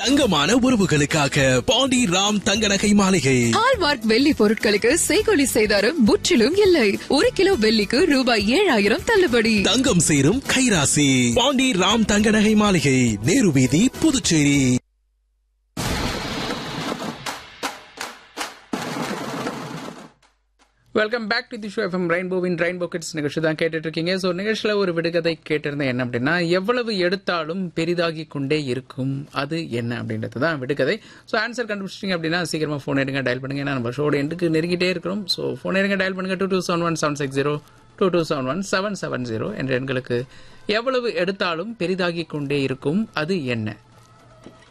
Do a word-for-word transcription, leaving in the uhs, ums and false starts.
தங்கமான உறவுகளுக்காக பாண்டி ராம் தங்க நகை மாளிகை. ஹால்மார்க் வெள்ளி பொருட்களுக்கு செய்கொலி செய்தாரும் முற்றிலும் இல்லை. ஒரு கிலோ வெள்ளிக்கு ரூபாய் ஏழாயிரம் தள்ளுபடி. தங்கம் சேரும் கைராசி பாண்டி ராம் தங்க நகை மாளிகை, நேரு வீதி, Puducherry. Welcome back to the show FM ரெயின்போவின் rainbow kids நிகழ்ச்சி தான் கேட்டுட்டு இருக்கீங்க. ஸோ நிகழ்ச்சியில் ஒரு விடுகதை கேட்டிருந்தேன். என்ன அப்படின்னா, எவ்வளவு எடுத்தாலும் பெரிதாகி கொண்டே இருக்கும் அது என்ன அப்படின்றது தான் விடுகதை. ஸோ ஆன்சர் கண்டுபிடிச்சிட்டிங்க அப்படின்னா சீக்கிரமாக ஃபோன் எடுங்க, டயல் பண்ணுங்க. ஏன்னா நம்ம ஷோட எண்டுக்கு நெருங்கிட்டே இருக்கிறோம். ஸோ ஃபோன் எடுங்க, டயல் பண்ணுங்க two two seven one seven six zero two two seven one seven seven zero என்ற எண்களுக்கு. எவ்வளவு எடுத்தாலும் பெரிதாகி கொண்டே இருக்கும் அது என்ன?